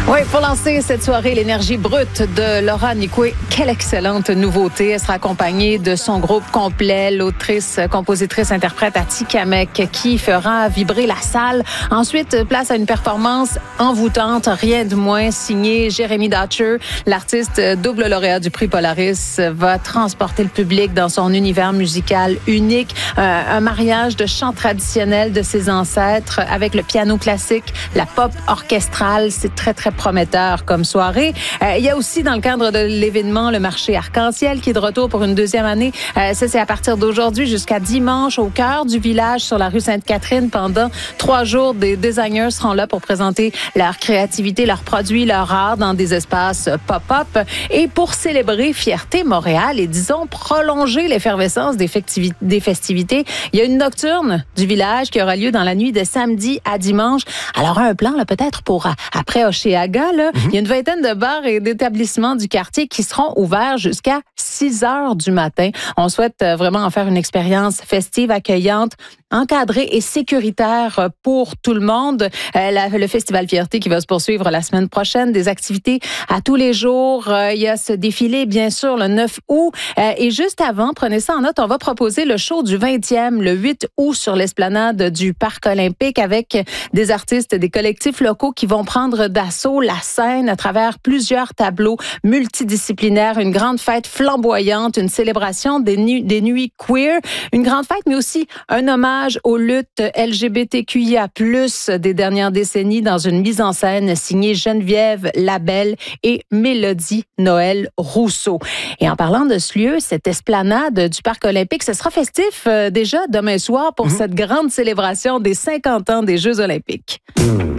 Oui, pour lancer cette soirée, l'énergie brute de Laura Nicoué. Quelle excellente nouveauté. Elle sera accompagnée de son groupe complet, l'autrice, compositrice, interprète Atikamek, qui fera vibrer la salle. Ensuite, place à une performance envoûtante, rien de moins, signée Jérémy Dutcher. L'artiste double lauréat du prix Polaris va transporter le public dans son univers musical unique. Un mariage de chants traditionnels de ses ancêtres avec le piano classique, la pop orchestrale. C'est très, très prometteur comme soirée. Il y a aussi, dans le cadre de l'événement, le marché Arc-en-Ciel qui est de retour pour une deuxième année. Ça, c'est à partir d'aujourd'hui jusqu'à dimanche au cœur du village sur la rue Sainte-Catherine. Pendant 3 jours, des designers seront là pour présenter leur créativité, leurs produits, leur art dans des espaces pop-up. Et pour célébrer Fierté Montréal et, disons, prolonger l'effervescence des festivités, il y a une nocturne du village qui aura lieu dans la nuit de samedi à dimanche. Alors, un plan, là, peut-être pour après Hochelaga, là, il y a une vingtaine de bars et d'établissements du quartier qui seront ouverts jusqu'à 6 heures du matin. On souhaite vraiment en faire une expérience festive, accueillante, encadrée et sécuritaire pour tout le monde. Le Festival Fierté qui va se poursuivre la semaine prochaine. Des activités à tous les jours. Il y a ce défilé, bien sûr, le 9 août. Et juste avant, prenez ça en note, on va proposer le show du 20e, le 8 août, sur l'esplanade du Parc olympique avec des artistes, des collectifs locaux qui vont prendre d'assaut la scène à travers plusieurs tableaux multidisciplinaires. Une grande fête flamboyante, une célébration des nuits queer. Une grande fête, mais aussi un hommage aux luttes LGBTQIA+, des dernières décennies dans une mise en scène signée Geneviève Labelle et Mélodie Noël Rousseau. Et en parlant de ce lieu, cette esplanade du Parc olympique, ce sera festif déjà demain soir pour cette grande célébration des 50 ans des Jeux olympiques.